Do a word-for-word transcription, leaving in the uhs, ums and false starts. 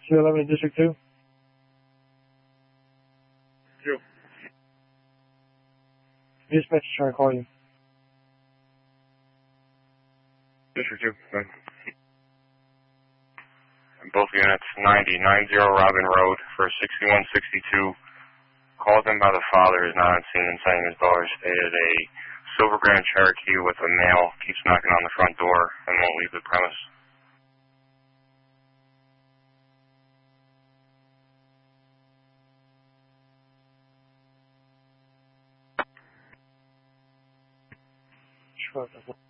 two eleven District two? Two. Dispatch trying to call you. District two, go ahead. Both units, ninety, ninety Robin Road for sixty-one sixty-two. Called in by the father, is not on scene and saying his daughter stated a silver Grand Cherokee with a male keeps knocking on the front door and won't leave the premise. Sure.